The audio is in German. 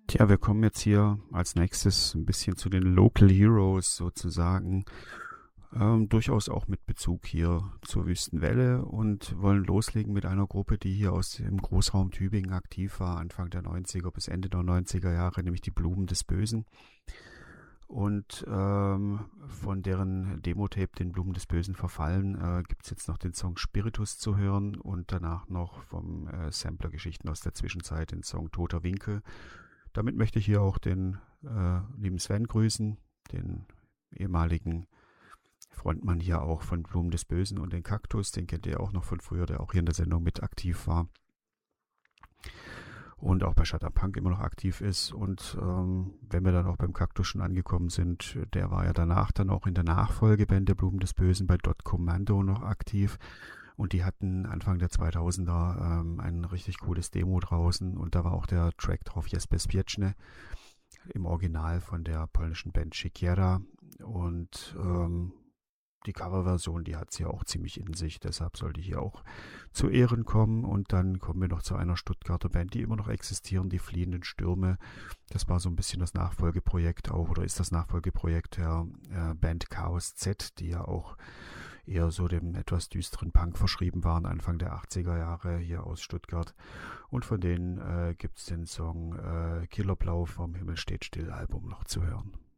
Tja, wir kommen jetzt hier als nächstes ein bisschen zu den Local Heroes sozusagen. Durchaus auch mit Bezug hier zur Wüstenwelle und wollen loslegen mit einer Gruppe, die hier aus dem Großraum Tübingen aktiv war, Anfang der 90er bis Ende der 90er Jahre, nämlich die Blumen des Bösen. Und von deren Demo-Tape, den Blumen des Bösen verfallen, gibt es jetzt noch den Song Spiritus zu hören und danach noch vom Sampler Geschichten aus der Zwischenzeit den Song Toter Winkel. Damit möchte ich hier auch den lieben Sven grüßen, den ehemaligen Frontmann hier auch von Blumen des Bösen und den Kaktus, den kennt ihr auch noch von früher, der auch hier in der Sendung mit aktiv war und auch bei Shut Up Punk immer noch aktiv ist. Und wenn wir dann auch beim Kaktus schon angekommen sind, der war ja danach dann auch in der Nachfolgeband der Blumen des Bösen bei Dot Commando noch aktiv. Und die hatten Anfang der 2000er ein richtig cooles Demo draußen und da war auch der Track drauf, Jest Bezpieczny, im Original von der polnischen Band Siekiera. Und die Coverversion, die hat sie ja auch ziemlich in sich, deshalb soll die hier auch zu Ehren kommen. Und dann kommen wir noch zu einer Stuttgarter Band, die immer noch existieren, die Fliehenden Stürme. Das war so ein bisschen das Nachfolgeprojekt auch, oder ist das Nachfolgeprojekt der Band Chaos Z, die ja auch eher so dem etwas düsteren Punk verschrieben waren, Anfang der 80er Jahre hier aus Stuttgart. Und von denen gibt es den Song Killerblau vom Himmel steht still Album noch zu hören.